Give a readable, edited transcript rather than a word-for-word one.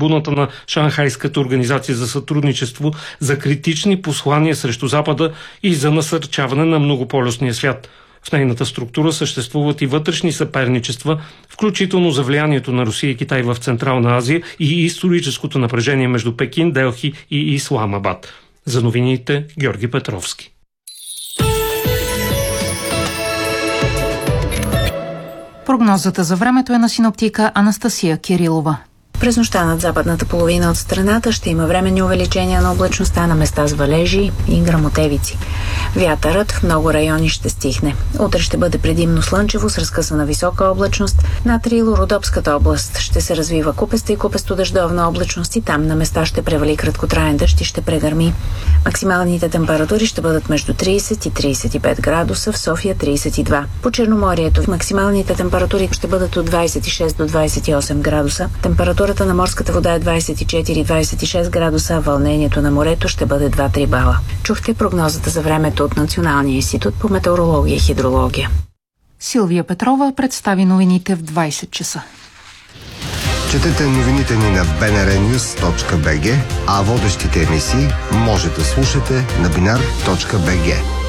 трибуната на Шанхайската организация за сътрудничество за критични послания срещу Запада и за насърчаване на многополюсния свят. В нейната структура съществуват и вътрешни съперничества, включително за влиянието на Русия и Китай в Централна Азия и историческото напрежение между Пекин, Делхи и Исламабад. За новините Георги Петровски. Прогнозата за времето е на синоптика Анастасия Кирилова. През нощта над западната половина от страната ще има временни увеличения на облачността, на места с валежи и гръмотевици. Вятърът в много райони ще стихне. Утре ще бъде предимно слънчево с разкъсана висока облачност. Над Рило-Родопската област ще се развива купеста и купесто-дъждовна облачност и там на места ще превали краткотраен дъжд и ще прегърми. Максималните температури ще бъдат между 30 и 35 градуса, в София 32. По Черноморието максималните температури ще бъдат от 26 до 28 градуса. Температурата на морската вода е 24-26 градуса, а вълнението на морето ще бъде 2-3 бала. Чухте прогнозата за времето от Националния институт по метеорология и хидрология. Силвия Петрова представи новините в 20 часа. Четете новините ни на bnrnews.bg, а водещите емисии може да слушате на binar.bg.